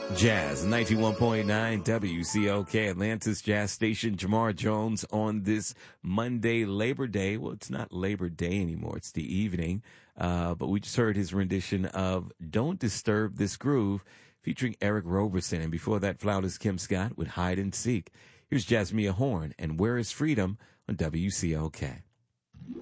Jazz 91.9 WCOK, Atlantis Jazz Station. Jamar Jones on this Monday, Labor Day. Well, it's not Labor Day anymore. It's the evening. But we just heard his rendition of Don't Disturb This Groove featuring Eric Roberson. And before that, flautist Kim Scott with Hide and Seek. Here's Jasmia Horn and Where is Freedom on WCOK.